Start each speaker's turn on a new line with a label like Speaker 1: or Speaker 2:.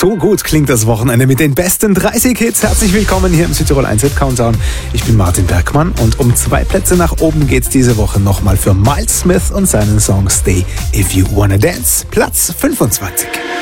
Speaker 1: So gut klingt das Wochenende mit den besten 30 Hits. Herzlich willkommen hier im Südtirol 1 Hit Countdown. Ich bin Martin Bergmann und um 2 Plätze nach oben geht's diese Woche nochmal für Miles Smith und seinen Song Stay If You Wanna Dance, Platz 25.